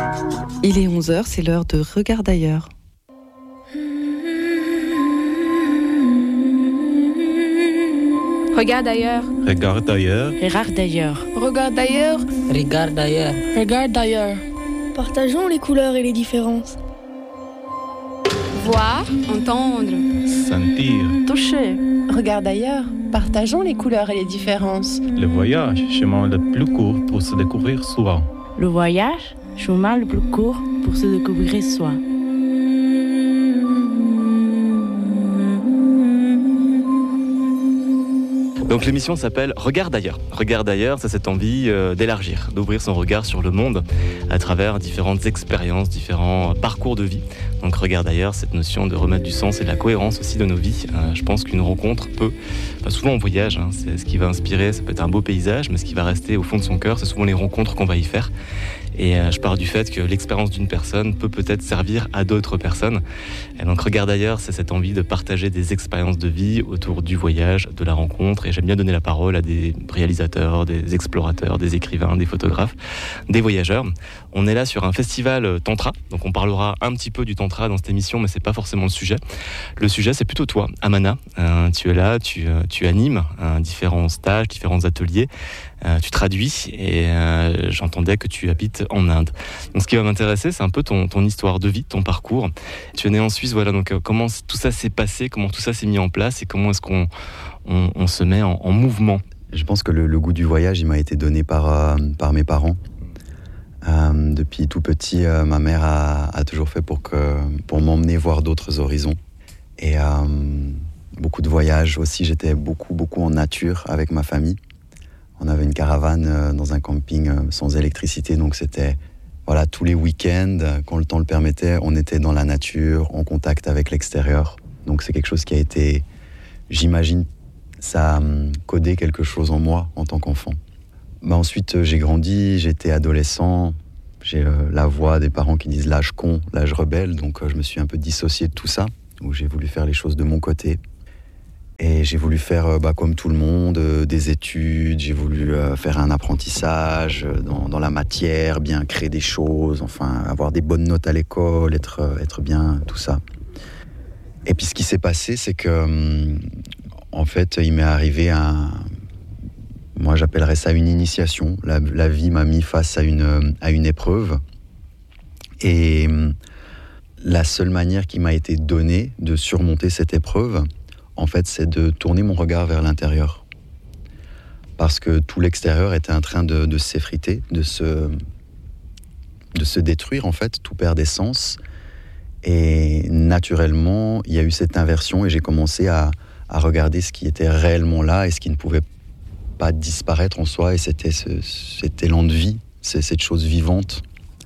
Il est 11h, c'est l'heure de Regarde ailleurs. Regarde ailleurs. Regarde ailleurs. Regarde ailleurs. Regarde ailleurs. Regarde ailleurs. Regarde ailleurs. Partageons les couleurs et les différences. Voir, entendre. Sentir. Toucher. Regarde ailleurs. Partageons les couleurs et les différences. Le voyage, chemin le plus court pour se découvrir soi. Le voyage, chemin le plus court pour se découvrir soi. Donc l'émission s'appelle Regarde ailleurs. Regarde ailleurs, c'est cette envie d'élargir, d'ouvrir son regard sur le monde à travers différentes expériences, différents parcours de vie. Donc Regarde ailleurs, cette notion de remettre du sens et de la cohérence aussi de nos vies. Je pense qu'une rencontre peut, souvent on voyage, c'est ce qui va inspirer, ça peut être un beau paysage, mais ce qui va rester au fond de son cœur, c'est souvent les rencontres qu'on va y faire. Et je pars du fait que l'expérience d'une personne peut peut-être servir à d'autres personnes. Et donc Regarde ailleurs, c'est cette envie de partager des expériences de vie autour du voyage, de la rencontre. Et j'aime bien donner la parole à des réalisateurs, des explorateurs, des écrivains, des photographes, des voyageurs. On est là sur un festival Tantra, donc on parlera un petit peu du Tantra dans cette émission, mais c'est pas forcément le sujet. Le sujet, c'est plutôt toi, Amana. Tu es là, tu animes différents stages, différents ateliers. Tu traduis et j'entendais que tu habites en Inde. Donc ce qui va m'intéresser, c'est un peu ton histoire de vie, ton parcours. Tu es né en Suisse, voilà, donc comment tout ça s'est passé, comment tout ça s'est mis en place et comment est-ce qu'on se met en mouvement? Je pense que le goût du voyage, il m'a été donné par mes parents. Depuis tout petit, ma mère a toujours fait pour m'emmener voir d'autres horizons. Et beaucoup de voyages aussi, j'étais beaucoup en nature avec ma famille. On avait une caravane dans un camping sans électricité, donc c'était tous les week-ends, quand le temps le permettait, on était dans la nature, en contact avec l'extérieur. Donc c'est quelque chose qui a été, j'imagine, ça a codé quelque chose en moi en tant qu'enfant. Ensuite, j'ai grandi, j'étais adolescent, j'ai la voix des parents qui disent l'âge con, l'âge rebelle, donc je me suis un peu dissocié de tout ça, où j'ai voulu faire les choses de mon côté. Et j'ai voulu faire, comme tout le monde, des études, j'ai voulu faire un apprentissage dans la matière, bien créer des choses, enfin avoir des bonnes notes à l'école, être bien, tout ça. Et puis ce qui s'est passé, c'est que, en fait, il m'est arrivé moi j'appellerais ça une initiation. La vie m'a mis face à une épreuve. Et la seule manière qui m'a été donnée de surmonter cette épreuve, en fait, c'est de tourner mon regard vers l'intérieur. Parce que tout l'extérieur était en train de s'effriter, de se détruire, en fait. Tout perd des sens. Et naturellement, il y a eu cette inversion et j'ai commencé à regarder ce qui était réellement là et ce qui ne pouvait pas disparaître en soi. Et c'était cet élan de vie, cette chose vivante.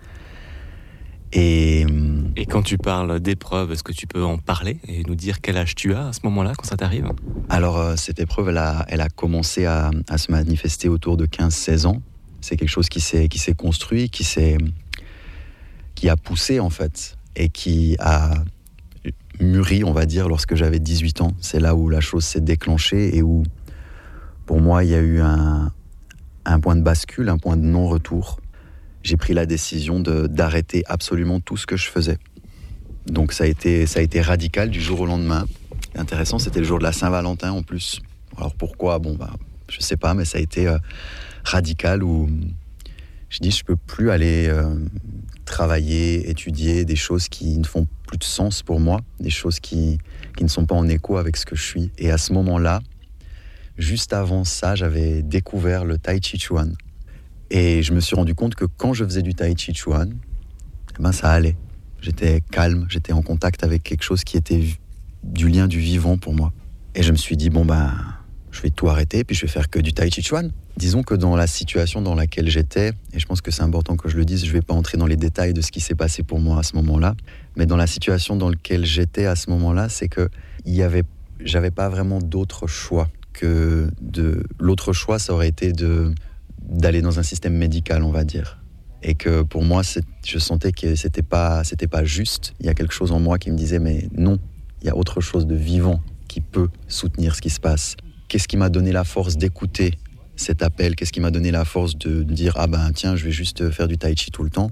Et quand tu parles d'épreuve, est-ce que tu peux en parler et nous dire quel âge tu as à ce moment-là, quand ça t'arrive? Alors, cette épreuve, elle a commencé à se manifester autour de 15-16 ans. C'est quelque chose qui s'est construit, qui a poussé, en fait, et qui a mûri, on va dire, lorsque j'avais 18 ans. C'est là où la chose s'est déclenchée et où, pour moi, il y a eu un point de bascule, un point de non-retour. J'ai pris la décision d'arrêter absolument tout ce que je faisais. Donc ça a été radical du jour au lendemain. Intéressant, c'était le jour de la Saint-Valentin en plus. Alors pourquoi? Je sais pas, mais ça a été radical où je dis je peux plus aller travailler, étudier des choses qui ne font plus de sens pour moi, des choses qui ne sont pas en écho avec ce que je suis. Et à ce moment-là, juste avant ça, j'avais découvert le Tai Chi Chuan. Et je me suis rendu compte que quand je faisais du Tai Chi Chuan, ça allait. J'étais calme, j'étais en contact avec quelque chose qui était du lien du vivant pour moi. Et je me suis dit, je vais tout arrêter, puis je vais faire que du Tai Chi Chuan. Disons que dans la situation dans laquelle j'étais, et je pense que c'est important que je le dise, je ne vais pas entrer dans les détails de ce qui s'est passé pour moi à ce moment-là, mais dans la situation dans laquelle j'étais à ce moment-là, c'est que j'avais pas vraiment d'autre choix que l'autre choix, ça aurait été d'aller dans un système médical, on va dire. Et que pour moi, je sentais que c'était pas juste. Il y a quelque chose en moi qui me disait, mais non, il y a autre chose de vivant qui peut soutenir ce qui se passe. Qu'est-ce qui m'a donné la force d'écouter cet appel? Qu'est-ce qui m'a donné la force de dire, tiens, je vais juste faire du tai chi tout le temps?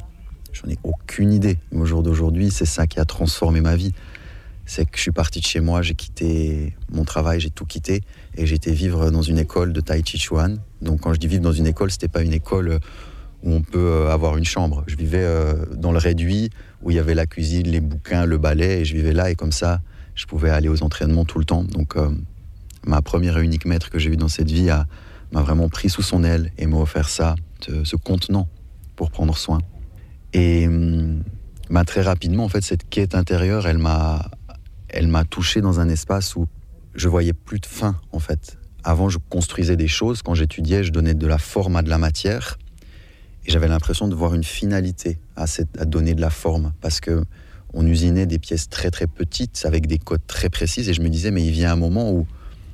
J'en ai aucune idée. Mais au jour d'aujourd'hui, c'est ça qui a transformé ma vie. C'est que je suis parti de chez moi, j'ai quitté mon travail, j'ai tout quitté et j'ai été vivre dans une école de Tai Chi Chuan. Donc quand je dis vivre dans une école, c'était pas une école où on peut avoir une chambre. Je vivais dans le réduit où il y avait la cuisine, les bouquins, le balai, et je vivais là et comme ça, je pouvais aller aux entraînements tout le temps. Donc ma première et unique maître que j'ai eue dans cette vie m'a vraiment pris sous son aile et m'a offert ça, ce contenant pour prendre soin. Et très rapidement, en fait, cette quête intérieure, elle m'a touché dans un espace où je voyais plus de fin, en fait. Avant, je construisais des choses. Quand j'étudiais, je donnais de la forme à de la matière. Et j'avais l'impression de voir une finalité à donner de la forme. Parce qu'on usinait des pièces très, très petites, avec des codes très précises. Et je me disais, mais il vient un moment où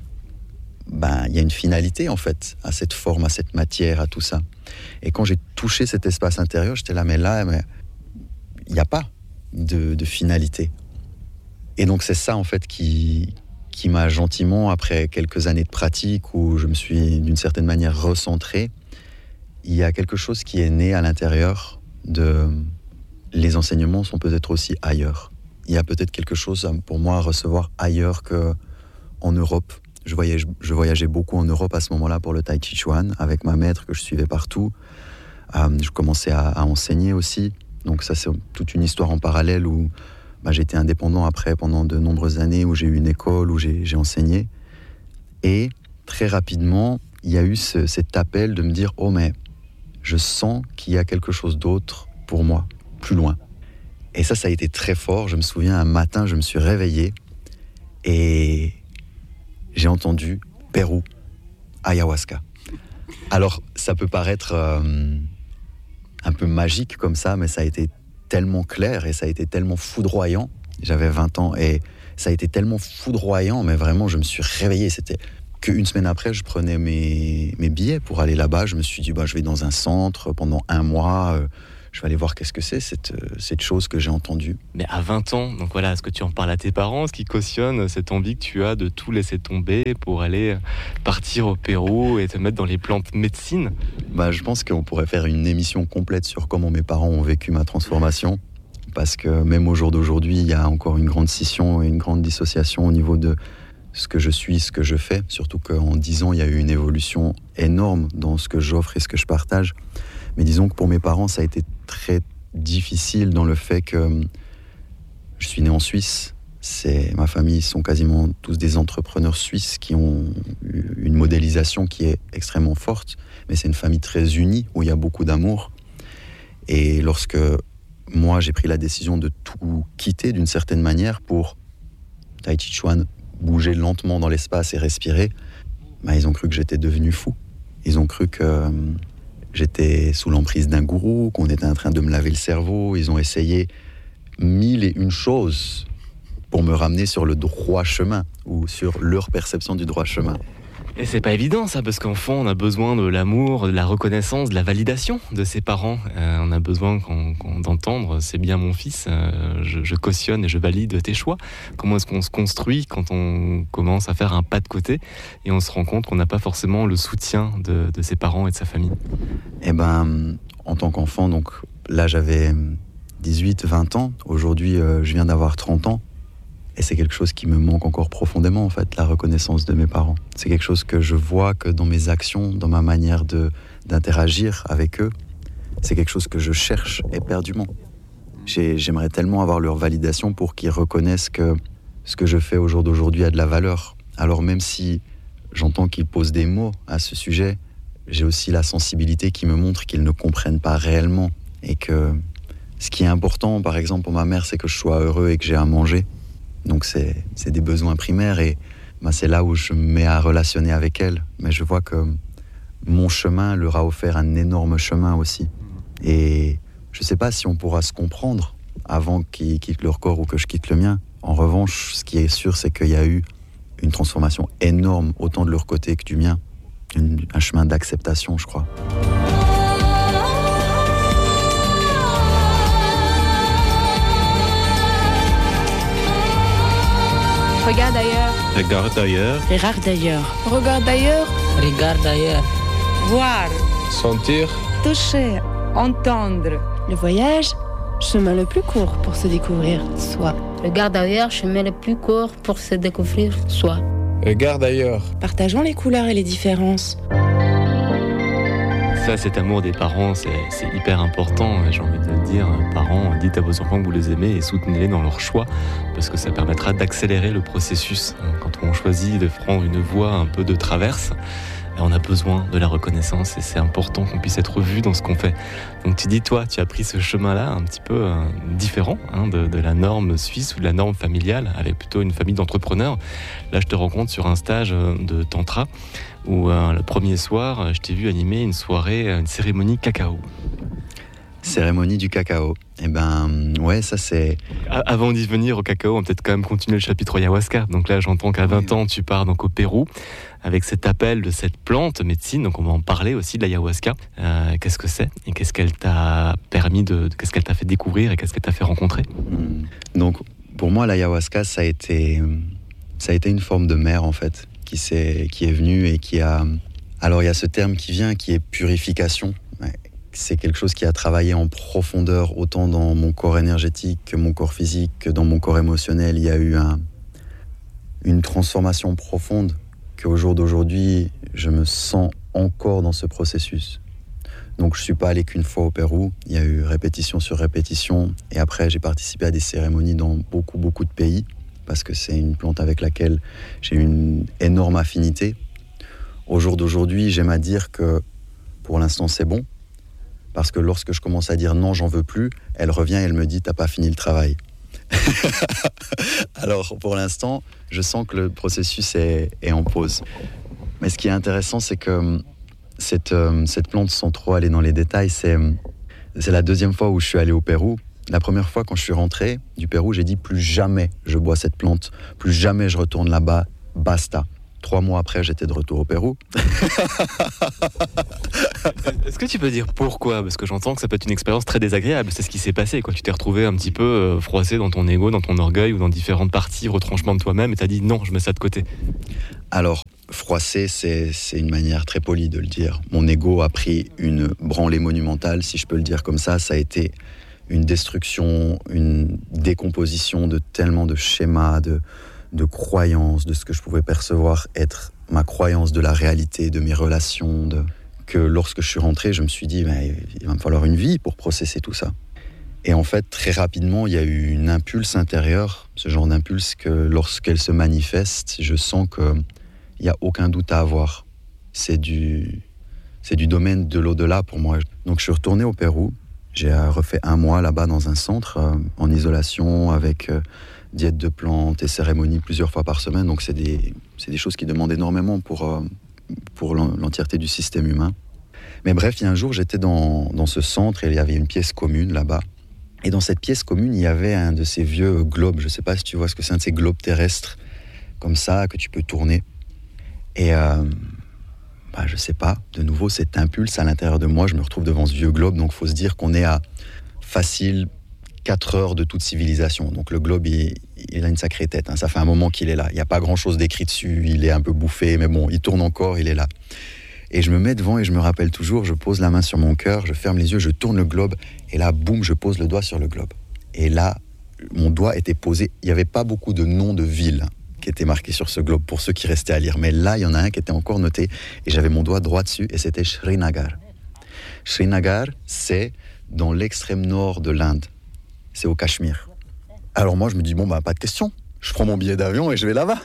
il y a une finalité, en fait, à cette forme, à cette matière, à tout ça. Et quand j'ai touché cet espace intérieur, j'étais là, mais il n'y a pas de finalité. Et donc c'est ça en fait qui m'a gentiment, après quelques années de pratique où je me suis d'une certaine manière recentré, il y a quelque chose qui est né à l'intérieur de... Les enseignements sont peut-être aussi ailleurs. Il y a peut-être quelque chose pour moi à recevoir ailleurs qu'en Europe. Je voyageais beaucoup en Europe à ce moment-là pour le Tai Chi Chuan avec ma maître que je suivais partout. Je commençais à enseigner aussi. Donc ça c'est toute une histoire en parallèle où j'ai été indépendant après pendant de nombreuses années où j'ai eu une école, où j'ai enseigné. Et très rapidement, il y a eu cet appel de me dire « Oh mais je sens qu'il y a quelque chose d'autre pour moi, plus loin. » Et ça a été très fort. Je me souviens, un matin, je me suis réveillé et j'ai entendu « Pérou, ayahuasca ». Alors, ça peut paraître un peu magique comme ça, mais ça a été tellement clair et ça a été tellement foudroyant. J'avais 20 ans et ça a été tellement foudroyant, mais vraiment, je me suis réveillé. C'était qu'une semaine après, je prenais mes billets pour aller là-bas. Je me suis dit, je vais dans un centre pendant 1 mois. Je vais aller voir qu'est-ce que c'est, cette chose que j'ai entendue. Mais à 20 ans, donc voilà, est-ce que tu en parles à tes parents, ce qui cautionne cette envie que tu as de tout laisser tomber pour aller partir au Pérou et te mettre dans les plantes médecine? Je pense qu'on pourrait faire une émission complète sur comment mes parents ont vécu ma transformation. Parce que même au jour d'aujourd'hui, il y a encore une grande scission et une grande dissociation au niveau de ce que je suis, ce que je fais. Surtout qu'en 10 ans, il y a eu une évolution énorme dans ce que j'offre et ce que je partage. Mais disons que pour mes parents, ça a été très difficile dans le fait que je suis né en Suisse. Ma famille sont quasiment tous des entrepreneurs suisses qui ont une modélisation qui est extrêmement forte. Mais c'est une famille très unie, où il y a beaucoup d'amour. Et lorsque moi, j'ai pris la décision de tout quitter d'une certaine manière pour Tai Chi Chuan, bouger lentement dans l'espace et respirer, ils ont cru que j'étais devenu fou. Ils ont cru que j'étais sous l'emprise d'un gourou, qu'on était en train de me laver le cerveau. Ils ont essayé 1001 choses pour me ramener sur le droit chemin ou sur leur perception du droit chemin. Et c'est pas évident ça, parce qu'enfant, on a besoin de l'amour, de la reconnaissance, de la validation de ses parents. On a besoin d'entendre « c'est bien mon fils, je cautionne et je valide tes choix ». Comment est-ce qu'on se construit quand on commence à faire un pas de côté et on se rend compte qu'on n'a pas forcément le soutien de ses parents et de sa famille? En tant qu'enfant, donc là j'avais 18, 20 ans. Aujourd'hui, je viens d'avoir 30 ans. Et c'est quelque chose qui me manque encore profondément, en fait, la reconnaissance de mes parents. C'est quelque chose que je vois que dans mes actions, dans ma manière d'interagir avec eux, c'est quelque chose que je cherche éperdument. J'aimerais tellement avoir leur validation pour qu'ils reconnaissent que ce que je fais au jour d'aujourd'hui a de la valeur. Alors même si j'entends qu'ils posent des mots à ce sujet, j'ai aussi la sensibilité qui me montre qu'ils ne comprennent pas réellement. Et que ce qui est important, par exemple, pour ma mère, c'est que je sois heureux et que j'ai à manger. Donc c'est des besoins primaires et c'est là où je me mets à relationner avec elle. Mais je vois que mon chemin leur a offert un énorme chemin aussi. Et je ne sais pas si on pourra se comprendre avant qu'ils quittent leur corps ou que je quitte le mien. En revanche, ce qui est sûr, c'est qu'il y a eu une transformation énorme, autant de leur côté que du mien. Un chemin d'acceptation, je crois. Regarde ailleurs. Regarde ailleurs. Regarde ailleurs. Regarde ailleurs. Regarde ailleurs. Voir. Sentir. Toucher. Entendre. Le voyage, chemin le plus court pour se découvrir soi. Regarde d'ailleurs, chemin le plus court pour se découvrir soi. Regarde ailleurs. Partageons les couleurs et les différences. Ça, cet amour des parents, c'est hyper important. J'ai envie de le dire, parents, dites à vos enfants que vous les aimez et soutenez-les dans leur choix, parce que ça permettra d'accélérer le processus. Quand on choisit de prendre une voie un peu de traverse, on a besoin de la reconnaissance et c'est important qu'on puisse être vu dans ce qu'on fait. Donc tu dis, toi, tu as pris ce chemin-là un petit peu différent de la norme suisse ou de la norme familiale, avec plutôt une famille d'entrepreneurs. Là, je te rencontre sur un stage de tantra où le premier soir, je t'ai vu animer une soirée, une cérémonie cacao. Cérémonie du cacao. Eh ben, ouais, ça c'est... Avant d'y venir au cacao, on va peut-être quand même continuer le chapitre ayahuasca. Donc là, j'entends qu'à 20 ans, tu pars donc au Pérou avec cet appel de cette plante médecine. Donc on va en parler aussi de l'ayahuasca. Qu'est-ce que c'est et qu'est-ce qu'elle t'a permis qu'est-ce qu'elle t'a fait découvrir et qu'est-ce qu'elle t'a fait rencontrer? Donc pour moi, l'ayahuasca, ça a été une forme de mère en fait, qui est venue et qui a... Alors il y a ce terme qui vient, qui est purification. C'est quelque chose qui a travaillé en profondeur, autant dans mon corps énergétique que mon corps physique, que dans mon corps émotionnel. Il y a eu une transformation profonde qu'au jour d'aujourd'hui, je me sens encore dans ce processus. Donc je ne suis pas allé qu'une fois au Pérou. Il y a eu répétition sur répétition. Et après, j'ai participé à des cérémonies dans beaucoup, beaucoup de pays, parce que c'est une plante avec laquelle j'ai une énorme affinité. Au jour d'aujourd'hui, j'aime à dire que pour l'instant, c'est bon. Parce que lorsque je commence à dire non, j'en veux plus, elle revient et elle me dit t'as pas fini le travail. Alors pour l'instant, je sens que le processus est en pause. Mais ce qui est intéressant, c'est que cette plante, sans trop aller dans les détails, c'est la deuxième fois où je suis allé au Pérou. La première fois, quand je suis rentré du Pérou, j'ai dit plus jamais je bois cette plante, plus jamais je retourne là-bas, basta. 3 mois après, j'étais de retour au Pérou. Est-ce que tu peux dire pourquoi? Parce que j'entends que ça peut être une expérience très désagréable. C'est ce qui s'est passé, quoi. Tu t'es retrouvé un petit peu froissé dans ton ego, dans ton orgueil ou dans différentes parties, retranchement de toi-même, et t'as dit non, je mets ça de côté. Alors, froissé, c'est une manière très polie de le dire. Mon ego a pris une branlée monumentale, si je peux le dire comme ça. Ça a été une destruction, une décomposition de tellement de schémas, de croyances, de ce que je pouvais percevoir être ma croyance de la réalité, de mes relations, que lorsque je suis rentré, je me suis dit il va me falloir une vie pour processer tout ça. Et en fait, très rapidement, il y a eu une impulse intérieure, ce genre d'impulse que lorsqu'elle se manifeste, je sens qu'il n'y a aucun doute à avoir. C'est du domaine de l'au-delà pour moi. Donc je suis retourné au Pérou, j'ai refait 1 mois là-bas dans un centre, en isolation, avec... diète de plantes et cérémonies plusieurs fois par semaine. Donc c'est des choses qui demandent énormément pour l'entièreté du système humain. Mais bref, il y a un jour, j'étais dans ce centre et il y avait une pièce commune là-bas. Et dans cette pièce commune, il y avait un de ces vieux globes. Je ne sais pas si tu vois ce que c'est, un de ces globes terrestres comme ça, que tu peux tourner. Et je ne sais pas, de nouveau, cet impulse à l'intérieur de moi, je me retrouve devant ce vieux globe. Donc il faut se dire qu'on est à facile 4 heures de toute civilisation. Donc le globe, il a une sacrée tête. Ça fait un moment qu'il est là. Il n'y a pas grand-chose d'écrit dessus. Il est un peu bouffé, mais bon, il tourne encore, il est là. Et je me mets devant et je me rappelle toujours, je pose la main sur mon cœur, je ferme les yeux, je tourne le globe, et là, boum, je pose le doigt sur le globe. Et là, mon doigt était posé. Il n'y avait pas beaucoup de noms de villes qui étaient marqués sur ce globe, pour ceux qui restaient à lire. Mais là, il y en a un qui était encore noté, et j'avais mon doigt droit dessus, et c'était Srinagar. Srinagar, c'est dans l'extrême nord de l'Inde. C'est au Cachemire. Alors moi, je me dis, pas de question. Je prends mon billet d'avion et je vais là-bas.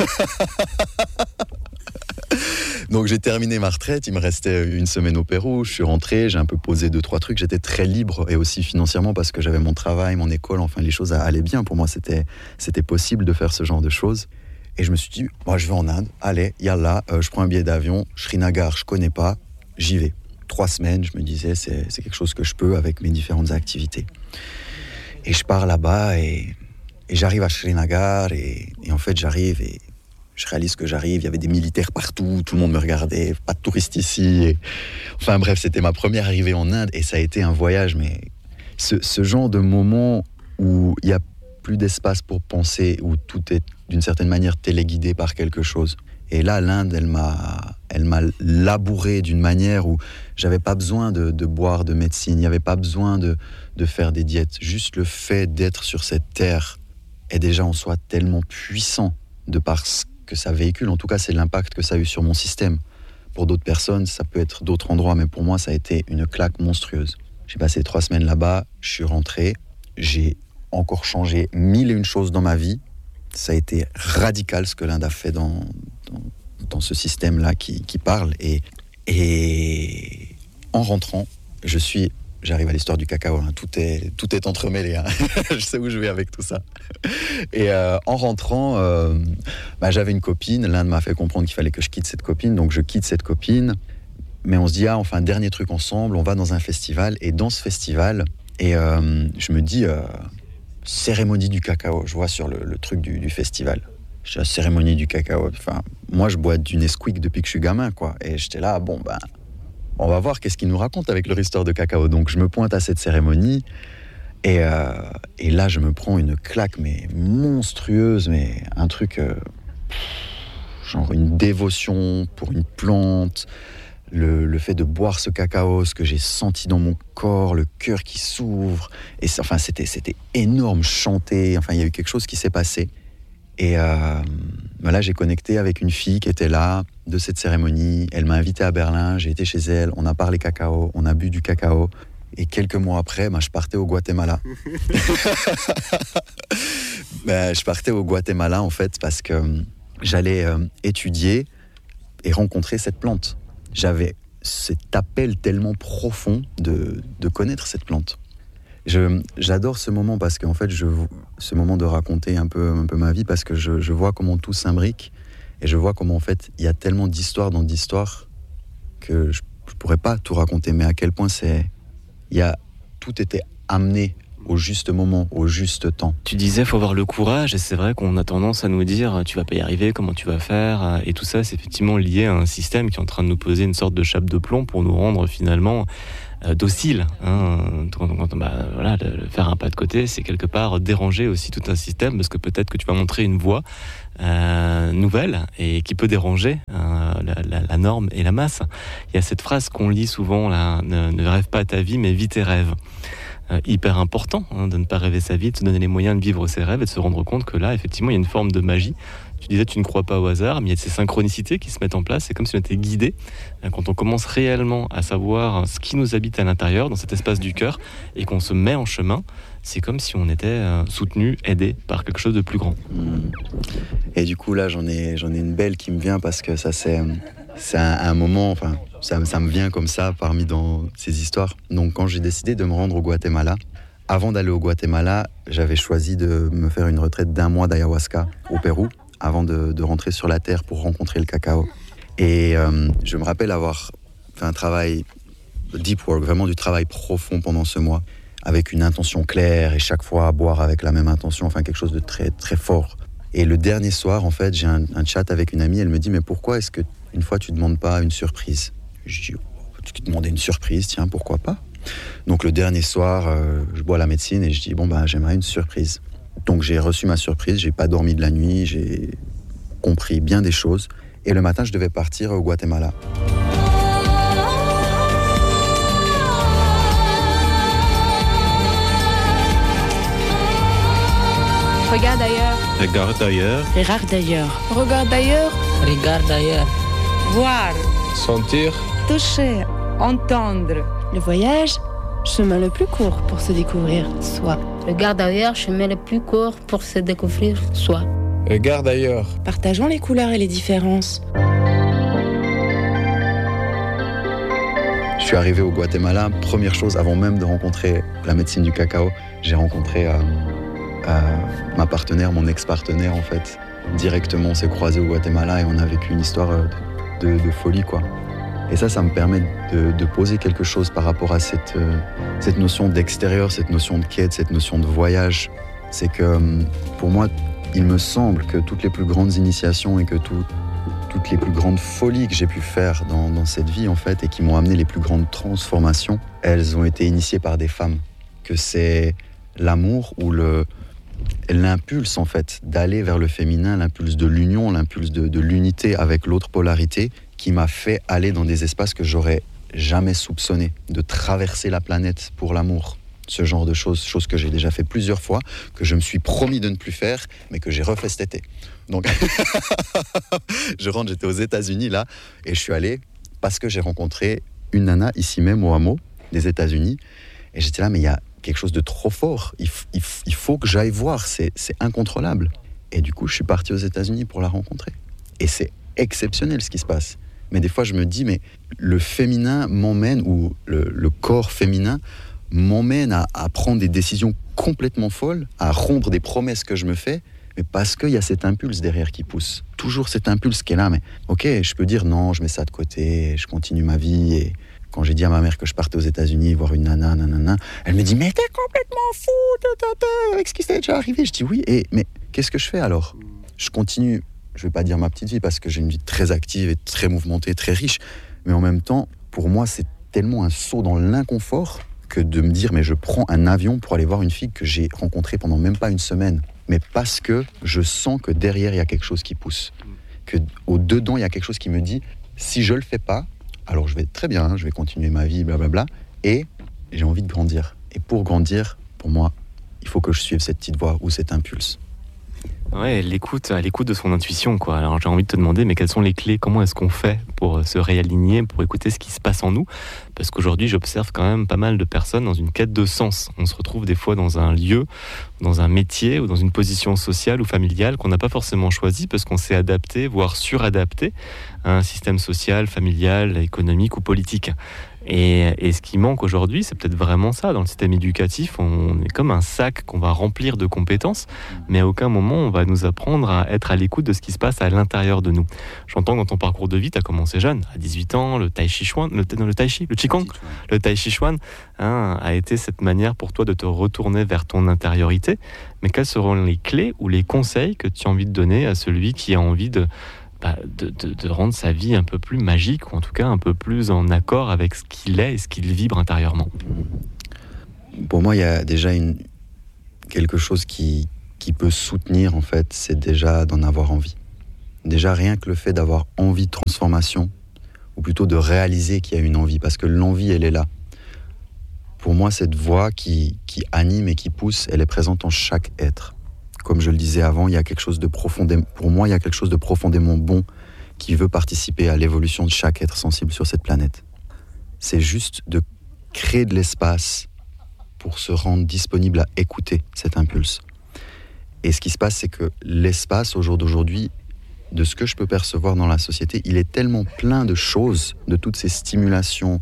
Donc j'ai terminé ma retraite, il me restait 1 semaine au Pérou, je suis rentré, j'ai un peu posé 2-3 trucs, j'étais très libre et aussi financièrement parce que j'avais mon travail, mon école, enfin les choses allaient bien. Pour moi, c'était possible de faire ce genre de choses. Et je me suis dit, je vais en Inde, allez, yallah, je prends un billet d'avion, Srinagar, je connais pas, j'y vais. 3 semaines, je me disais, c'est quelque chose que je peux avec mes différentes activités. Et je pars là-bas et j'arrive à Srinagar et en fait j'arrive et je réalise que j'arrive, il y avait des militaires partout, tout le monde me regardait, pas de touristes ici. Enfin bref, c'était ma première arrivée en Inde et ça a été un voyage, mais ce genre de moment où il n'y a plus d'espace pour penser, où tout est d'une certaine manière téléguidé par quelque chose. Et là, l'Inde, elle m'a labouré d'une manière où j'avais pas besoin de boire de médecine, il n'y avait pas besoin de faire des diètes. Juste le fait d'être sur cette terre est déjà en soi tellement puissant de par ce que ça véhicule. En tout cas, c'est l'impact que ça a eu sur mon système. Pour d'autres personnes, ça peut être d'autres endroits, mais pour moi, ça a été une claque monstrueuse. J'ai passé 3 semaines là-bas, je suis rentré, j'ai encore changé 1001 choses dans ma vie. Ça a été radical ce que l'Inde a fait dans ce système-là qui parle. Et en rentrant, j'arrive à l'histoire du cacao, hein. Tout est entremêlé, hein. Je sais où je vais avec tout ça. Et en rentrant, j'avais une copine. L'Inde m'a fait comprendre qu'il fallait que je quitte cette copine, donc je quitte cette copine. Mais on se dit, on fait un dernier truc ensemble, on va dans un festival. Et dans ce festival, je me dis, cérémonie du cacao. Je vois sur le truc du festival. Je dis, cérémonie du cacao. Enfin, moi, je bois du Nesquik depuis que je suis gamin, quoi. Et j'étais là, on va voir qu'est-ce qu'il nous raconte avec leur histoire de cacao. Donc, je me pointe à cette cérémonie. Et là, je me prends une claque, mais monstrueuse, mais un truc, genre une dévotion pour une plante. Le fait de boire ce cacao, ce que j'ai senti dans mon corps, le cœur qui s'ouvre. Et c'était énorme, chanter. Enfin, il y a eu quelque chose qui s'est passé. Et là, j'ai connecté avec une fille qui était là, de cette cérémonie. Elle m'a invité à Berlin, j'ai été chez elle, on a parlé cacao, on a bu du cacao. Et quelques mois après, je partais au Guatemala. Je partais au Guatemala, en fait, parce que j'allais étudier et rencontrer cette plante. J'avais cet appel tellement profond de connaître cette plante. J'adore ce moment parce qu'en fait, ce moment de raconter un peu ma vie, parce que je vois comment tout s'imbrique et je vois comment en fait il y a tellement d'histoires dans d'histoires que je pourrais pas tout raconter, mais à quel point tout était amené au juste moment, au juste temps. Tu disais, faut avoir le courage, et c'est vrai qu'on a tendance à nous dire, tu vas pas y arriver, comment tu vas faire, et tout ça, c'est effectivement lié à un système qui est en train de nous poser une sorte de chape de plomb pour nous rendre finalement dociles. Le faire un pas de côté, c'est quelque part déranger aussi tout un système, parce que peut-être que tu vas montrer une voie nouvelle et qui peut déranger la norme et la masse. Il y a cette phrase qu'on lit souvent, là, ne rêve pas ta vie, mais vis tes rêves. Hyper important de ne pas rêver sa vie, de se donner les moyens de vivre ses rêves et de se rendre compte que là, effectivement, il y a une forme de magie. Tu disais, tu ne crois pas au hasard, mais il y a ces synchronicités qui se mettent en place. C'est comme si on était guidé. Quand on commence réellement à savoir ce qui nous habite à l'intérieur, dans cet espace du cœur, et qu'on se met en chemin, c'est comme si on était soutenu, aidé par quelque chose de plus grand. Et du coup, là, j'en ai une belle qui me vient parce que ça, c'est un moment, enfin, ça me vient comme ça parmi dans ces histoires. Donc, quand j'ai décidé de me rendre au Guatemala, avant d'aller au Guatemala, j'avais choisi de me faire une retraite d'1 mois d'ayahuasca au Pérou, avant de rentrer sur la terre pour rencontrer le cacao. Et je me rappelle avoir fait un travail deep work, vraiment du travail profond pendant ce mois, avec une intention claire et chaque fois boire avec la même intention, enfin quelque chose de très, très fort. Et le dernier soir, en fait, j'ai un chat avec une amie, elle me dit « Mais pourquoi est-ce qu'une fois tu ne demandes pas une surprise ?» Je dis « Tu demandais une surprise, tiens, pourquoi pas ?» Donc le dernier soir, je bois la médecine et je dis « j'aimerais une surprise ». Donc j'ai reçu ma surprise, j'ai pas dormi de la nuit, j'ai compris bien des choses. Et le matin, je devais partir au Guatemala. Regarde ailleurs. Regarde ailleurs. Regarde ailleurs. Regarde ailleurs. Regarde ailleurs. Voir, sentir, toucher, entendre. Le voyage, chemin le plus court pour se découvrir soi. Regarde ailleurs, chemin le plus court pour se découvrir soi. regarde ailleurs. Partageons les couleurs et les différences. Je suis arrivé au Guatemala, première chose, avant même de rencontrer la médecine du cacao, j'ai rencontré ma partenaire, mon ex-partenaire en fait. Directement, on s'est croisés au Guatemala et on a vécu une histoire de folie, quoi. Et ça me permet de poser quelque chose par rapport à cette notion d'extérieur, cette notion de quête, cette notion de voyage. C'est que pour moi, il me semble que toutes les plus grandes initiations et que toutes les plus grandes folies que j'ai pu faire dans cette vie, en fait, et qui m'ont amené les plus grandes transformations, elles ont été initiées par des femmes. Que c'est l'amour ou l'impulse en fait d'aller vers le féminin, l'impulse de l'union, l'impulse de l'unité avec l'autre polarité qui m'a fait aller dans des espaces que j'aurais jamais soupçonné, de traverser la planète pour l'amour. Ce genre de choses que j'ai déjà fait plusieurs fois, que je me suis promis de ne plus faire, mais que j'ai refait cet été. Donc, j'étais aux États-Unis là, et je suis allé parce que j'ai rencontré une nana ici même au hameau des États-Unis, et j'étais là, mais il y a quelque chose de trop fort, il faut que j'aille voir, c'est incontrôlable. Et du coup, je suis parti aux États-Unis pour la rencontrer. Et c'est exceptionnel ce qui se passe. Mais des fois, je me dis, mais le féminin m'emmène, ou le corps féminin m'emmène à prendre des décisions complètement folles, à rompre des promesses que je me fais, mais parce qu'il y a cet impulse derrière qui pousse. Toujours cet impulse qui est là, mais ok, je peux dire non, je mets ça de côté, je continue ma vie. Et quand j'ai dit à ma mère que je partais aux États-Unis voir une nana, elle me dit, mais t'es complètement fou, avec ce qui s'est déjà arrivé. Je dis oui, mais qu'est-ce que je fais alors ? Je continue, je vais pas dire ma petite vie, parce que j'ai une vie très active et très mouvementée, très riche, mais en même temps, pour moi, c'est tellement un saut dans l'inconfort que de me dire, mais je prends un avion pour aller voir une fille que j'ai rencontrée pendant même pas une semaine. Mais parce que je sens que derrière, il y a quelque chose qui pousse. Que au-dedans, il y a quelque chose qui me dit, si je le fais pas, alors je vais très bien, je vais continuer ma vie, blablabla, et j'ai envie de grandir. Et pour grandir, pour moi, il faut que je suive cette petite voix ou cet impulse. Ouais, à l'écoute de son intuition, quoi. Alors j'ai envie de te demander, mais quelles sont les clés ? Comment est-ce qu'on fait pour se réaligner, pour écouter ce qui se passe en nous ? Parce qu'aujourd'hui, j'observe quand même pas mal de personnes dans une quête de sens. On se retrouve des fois dans un lieu, dans un métier ou dans une position sociale ou familiale qu'on n'a pas forcément choisi parce qu'on s'est adapté, voire suradapté à un système social, familial, économique ou politique. Et ce qui manque aujourd'hui, c'est peut-être vraiment ça. Dans le système éducatif, on est comme un sac qu'on va remplir de compétences, mais à aucun moment on va nous apprendre à être à l'écoute de ce qui se passe à l'intérieur de nous. J'entends que dans ton parcours de vie, tu as commencé jeune, à 18 ans, le tai chi chuan, le tai chi chuan a été cette manière pour toi de te retourner vers ton intériorité. Mais quelles seront les clés ou les conseils que tu as envie de donner à celui qui a envie de rendre sa vie un peu plus magique, ou en tout cas un peu plus en accord avec ce qu'il est et ce qu'il vibre intérieurement? Pour moi, il y a déjà quelque chose qui peut soutenir, en fait, c'est déjà d'en avoir envie. Déjà, rien que le fait d'avoir envie de transformation, ou plutôt de réaliser qu'il y a une envie, parce que l'envie, elle est là. Pour moi, cette voix qui anime et qui pousse, elle est présente en chaque être. Comme je le disais avant, il y a quelque chose de profondément bon qui veut participer à l'évolution de chaque être sensible sur cette planète. C'est juste de créer de l'espace pour se rendre disponible à écouter cet impulse. Et ce qui se passe, c'est que l'espace, au jour d'aujourd'hui, de ce que je peux percevoir dans la société, il est tellement plein de choses, de toutes ces stimulations,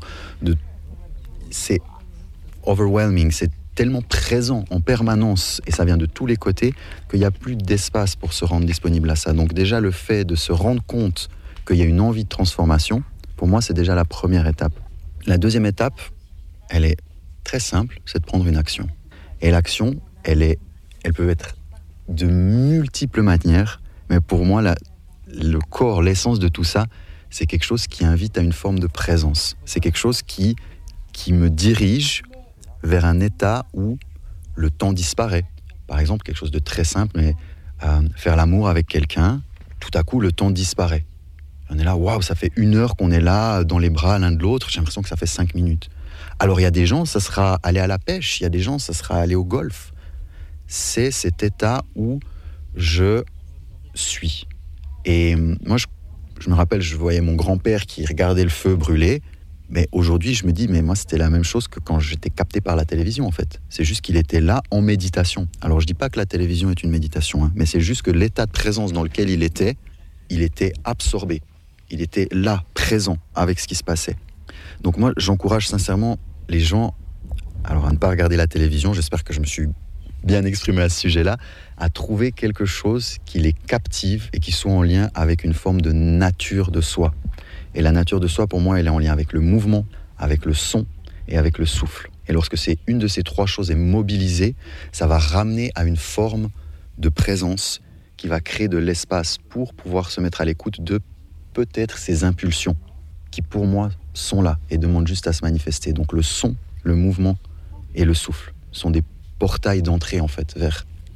c'est overwhelming, c'est tellement présent en permanence, et ça vient de tous les côtés, qu'il n'y a plus d'espace pour se rendre disponible à ça. Donc déjà, le fait de se rendre compte qu'il y a une envie de transformation, pour moi, c'est déjà la première étape. La deuxième étape, elle est très simple, c'est de prendre une action. Et l'action, elle peut être de multiples manières, mais pour moi, le corps, l'essence de tout ça, c'est quelque chose qui invite à une forme de présence. C'est quelque chose qui me dirige vers un état où le temps disparaît. Par exemple, quelque chose de très simple, mais faire l'amour avec quelqu'un, tout à coup, le temps disparaît. On est là, waouh, ça fait 1 heure qu'on est là, dans les bras l'un de l'autre, j'ai l'impression que ça fait 5 minutes. Alors, il y a des gens, ça sera aller à la pêche, il y a des gens, ça sera aller au golf. C'est cet état où je suis. Et moi, je me rappelle, je voyais mon grand-père qui regardait le feu brûler. Mais aujourd'hui, je me dis, mais moi, c'était la même chose que quand j'étais capté par la télévision, en fait. C'est juste qu'il était là en méditation. Alors, je dis pas que la télévision est une méditation, mais c'est juste que l'état de présence dans lequel il était absorbé. Il était là, présent, avec ce qui se passait. Donc moi, j'encourage sincèrement les gens, alors à ne pas regarder la télévision, j'espère que je me suis bien exprimé à ce sujet-là, à trouver quelque chose qui les captive et qui soit en lien avec une forme de nature de soi. Et la nature de soi, pour moi, elle est en lien avec le mouvement, avec le son et avec le souffle. Et lorsque une de ces 3 choses est mobilisée, ça va ramener à une forme de présence qui va créer de l'espace pour pouvoir se mettre à l'écoute de peut-être ces impulsions qui, pour moi, sont là et demandent juste à se manifester. Donc le son, le mouvement et le souffle sont des portails d'entrée, en fait, vers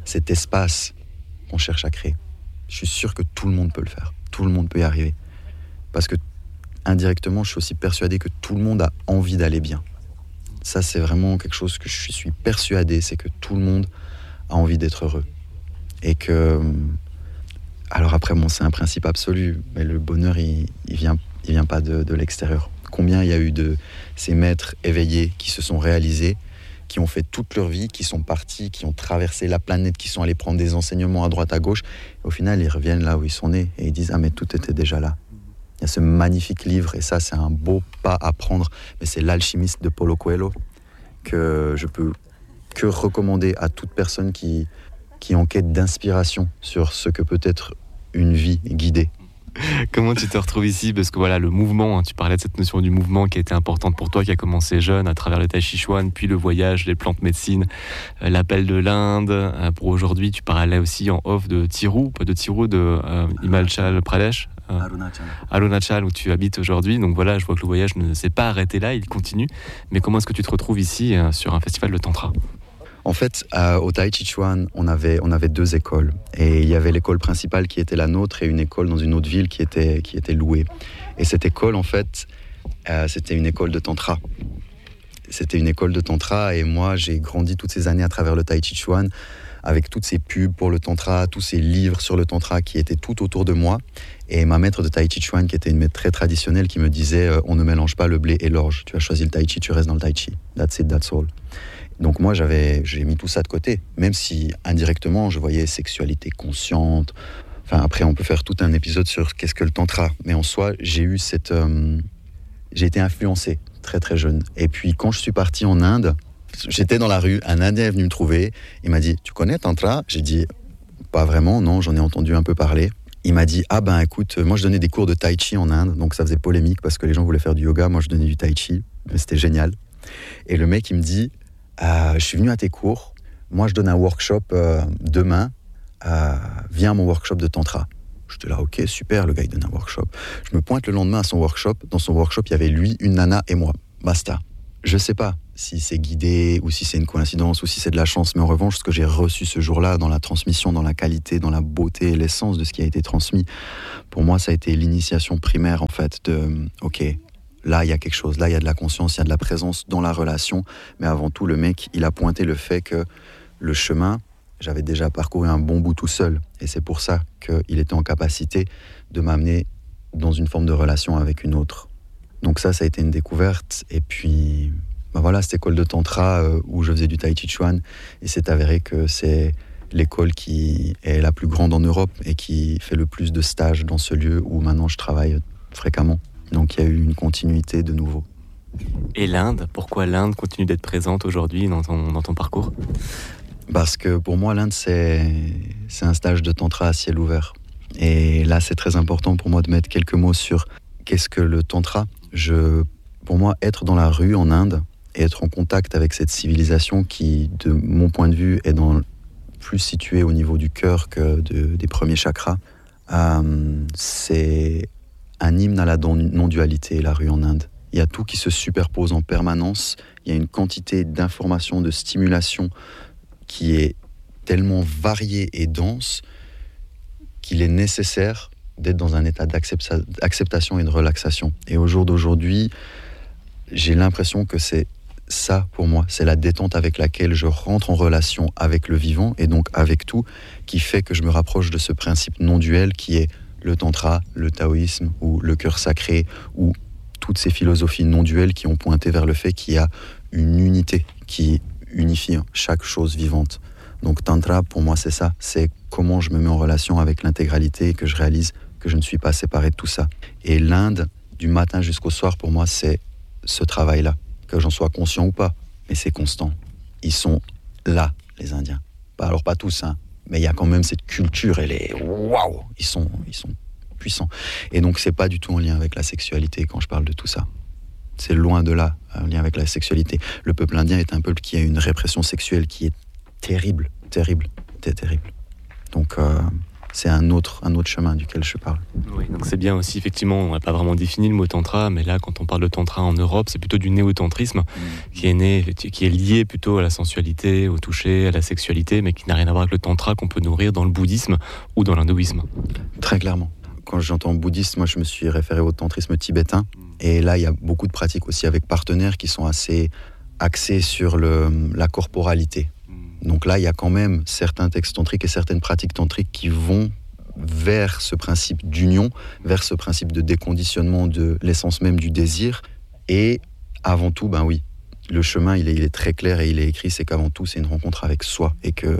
cet espace qu'on cherche à créer. Je suis sûr que tout le monde peut le faire. Tout le monde peut y arriver. Parce que, indirectement, je suis aussi persuadé que tout le monde a envie d'aller bien. Ça, c'est vraiment quelque chose que je suis persuadé, c'est que tout le monde a envie d'être heureux. Et que... Alors après, bon, c'est un principe absolu, mais le bonheur, il vient pas de l'extérieur. Combien il y a eu de ces maîtres éveillés qui se sont réalisés, qui ont fait toute leur vie, qui sont partis, qui ont traversé la planète, qui sont allés prendre des enseignements à droite, à gauche. Et au final, ils reviennent là où ils sont nés et ils disent « Ah, mais tout était déjà là ». Il y a ce magnifique livre, et ça, c'est un beau pas à prendre, mais c'est L'Alchimiste de Paulo Coelho, que je peux que recommander à toute personne qui est en quête d'inspiration sur ce que peut être une vie guidée. Comment tu te retrouves ici? Parce que voilà, le mouvement, tu parlais de cette notion du mouvement qui a été importante pour toi, qui a commencé jeune à travers le Tai Chi Chuan, puis le voyage, les plantes médecines, l'appel de l'Inde. Pour aujourd'hui, tu parlais aussi en off de Thiru, de Himachal Pradesh, Arunachal, où tu habites aujourd'hui. Donc voilà, je vois que le voyage ne s'est pas arrêté là, il continue. Mais comment est-ce que tu te retrouves ici sur un festival de Tantra? En fait, au Tai Chi Chuan, on avait 2 écoles. Et il y avait l'école principale qui était la nôtre et une école dans une autre ville qui était louée. Et cette école, en fait, c'était une école de Tantra. C'était une école de Tantra et moi, j'ai grandi toutes ces années à travers le Tai Chi Chuan avec toutes ces pubs pour le Tantra, tous ces livres sur le Tantra qui étaient tout autour de moi. Et ma maître de Tai Chi Chuan, qui était une maître très traditionnelle, qui me disait « On ne mélange pas le blé et l'orge. Tu as choisi le Tai Chi, tu restes dans le Tai Chi. That's it, that's all. » Donc moi, j'ai mis tout ça de côté, même si indirectement, je voyais sexualité consciente. Enfin, après, on peut faire tout un épisode sur qu'est-ce que le tantra. Mais en soi, j'ai été influencé très très jeune. Et puis, quand je suis parti en Inde, j'étais dans la rue, un Indien est venu me trouver. Il m'a dit « Tu connais tantra ?» J'ai dit « Pas vraiment, non, j'en ai entendu un peu parler. » Il m'a dit « Ah ben écoute, moi je donnais des cours de tai chi en Inde, donc ça faisait polémique parce que les gens voulaient faire du yoga, moi je donnais du tai chi, mais c'était génial. » Et le mec, il me dit je suis venu à tes cours, moi je donne un workshop demain, viens à mon workshop de tantra. J'étais là, ok, super, le gars il donne un workshop. Je me pointe le lendemain à son workshop, dans son workshop il y avait lui, une nana et moi, basta. Je sais pas si c'est guidé ou si c'est une coïncidence ou si c'est de la chance, mais en revanche ce que j'ai reçu ce jour-là dans la transmission, dans la qualité, dans la beauté et l'essence de ce qui a été transmis, pour moi ça a été l'initiation primaire en fait de, ok, là, il y a quelque chose, là, il y a de la conscience, il y a de la présence dans la relation. Mais avant tout, le mec, il a pointé le fait que le chemin, j'avais déjà parcouru un bon bout tout seul. Et c'est pour ça qu'il était en capacité de m'amener dans une forme de relation avec une autre. Donc ça a été une découverte. Et puis, voilà, cette école de Tantra où je faisais du Tai Chi Chuan. Et c'est avéré que c'est l'école qui est la plus grande en Europe et qui fait le plus de stages dans ce lieu où maintenant je travaille fréquemment. Donc il y a eu une continuité de nouveau. Et l'Inde, pourquoi l'Inde continue d'être présente aujourd'hui dans ton parcours? Parce que pour moi, l'Inde, c'est un stage de tantra à ciel ouvert. Et là, c'est très important pour moi de mettre quelques mots sur qu'est-ce que le tantra. Pour moi, être dans la rue en Inde et être en contact avec cette civilisation qui, de mon point de vue, est plus située au niveau du cœur que des premiers chakras, c'est un hymne à la non-dualité, la rue en Inde. Il y a tout qui se superpose en permanence. Il y a une quantité d'informations, de stimulation qui est tellement variée et dense qu'il est nécessaire d'être dans un état d'acceptation et de relaxation. Et au jour d'aujourd'hui, j'ai l'impression que c'est ça pour moi. C'est la détente avec laquelle je rentre en relation avec le vivant et donc avec tout, qui fait que je me rapproche de ce principe non-duel qui est le tantra, le taoïsme ou le cœur sacré ou toutes ces philosophies non-duelles qui ont pointé vers le fait qu'il y a une unité qui unifie chaque chose vivante. Donc tantra pour moi c'est ça, c'est comment je me mets en relation avec l'intégralité et que je réalise que je ne suis pas séparé de tout ça. Et l'Inde, du matin jusqu'au soir, pour moi c'est ce travail-là, que j'en sois conscient ou pas, mais c'est constant. Ils sont là, les Indiens. Alors pas tous, hein. Mais il y a quand même cette culture, elle est waouh, ils sont puissants. Et donc c'est pas du tout en lien avec la sexualité quand je parle de tout ça. C'est loin de là, en lien avec la sexualité. Le peuple indien est un peuple qui a une répression sexuelle qui est terrible. Donc c'est un autre chemin duquel je parle. Oui, donc c'est bien aussi, effectivement, on n'a pas vraiment défini le mot tantra, mais là, quand on parle de tantra en Europe, c'est plutôt du néo-tantrisme qui est lié plutôt à la sensualité, au toucher, à la sexualité, mais qui n'a rien à voir avec le tantra qu'on peut nourrir dans le bouddhisme ou dans l'hindouisme. Très clairement. Quand j'entends bouddhiste, moi je me suis référé au tantrisme tibétain, et là il y a beaucoup de pratiques aussi avec partenaires qui sont assez axés sur la corporalité. Donc là, il y a quand même certains textes tantriques et certaines pratiques tantriques qui vont vers ce principe d'union, vers ce principe de déconditionnement de l'essence même du désir. Et avant tout, ben oui, le chemin, il est très clair et il est écrit, c'est qu'avant tout, c'est une rencontre avec soi et que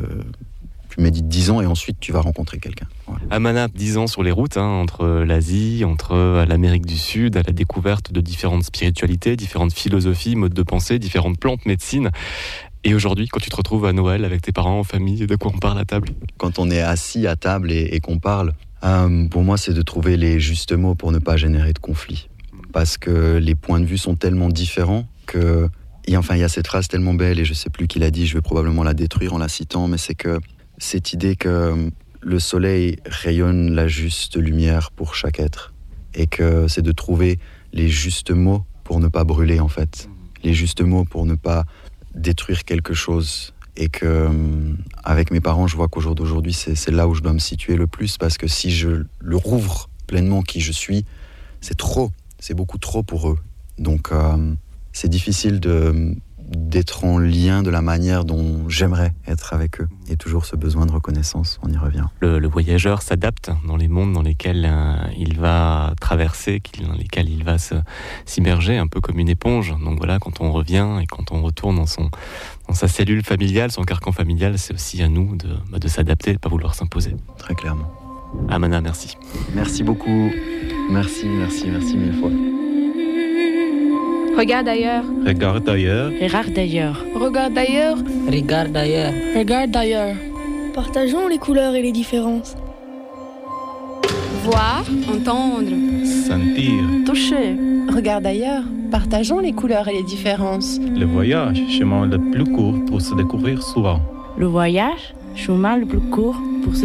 tu médites 10 ans et ensuite tu vas rencontrer quelqu'un. Voilà. Amana, 10 ans sur les routes, entre l'Asie, entre l'Amérique du Sud, à la découverte de différentes spiritualités, différentes philosophies, modes de pensée, différentes plantes, médecines. Et aujourd'hui, quand tu te retrouves à Noël avec tes parents, en famille, de quoi on parle à table ? Quand on est assis à table et qu'on parle, pour moi, c'est de trouver les justes mots pour ne pas générer de conflit. Parce que les points de vue sont tellement différents que... il y a cette phrase tellement belle, et je ne sais plus qui l'a dit, je vais probablement la détruire en la citant, mais c'est que cette idée que le soleil rayonne la juste lumière pour chaque être. Et que c'est de trouver les justes mots pour ne pas brûler, en fait. Les justes mots pour ne pas détruire quelque chose. Et que avec mes parents, je vois qu'au jour d'aujourd'hui, c'est là où je dois me situer le plus, parce que si je le rouvre pleinement qui je suis, c'est trop, c'est beaucoup trop pour eux. Donc c'est difficile d'être en lien de la manière dont j'aimerais être avec eux. Et toujours ce besoin de reconnaissance, on y revient. Le voyageur s'adapte dans les mondes dans lesquels il va traverser, dans lesquels il va s'immerger, un peu comme une éponge. Donc voilà, quand on revient et quand on retourne dans sa cellule familiale, son carcan familial, c'est aussi à nous de s'adapter et de ne pas vouloir s'imposer. Très clairement. Amana, merci. Merci beaucoup. Merci mille fois. Regarde ailleurs. Regarde ailleurs. Regarde d'ailleurs. Regarde d'ailleurs. Regarde ailleurs. Regarde d'ailleurs. Partageons les couleurs et les différences. Voir, entendre. Sentir. Toucher. Regarde ailleurs. Partageons les couleurs et les différences. Le voyage, chemin le plus court pour se découvrir souvent. Le voyage, chemin le plus court pour se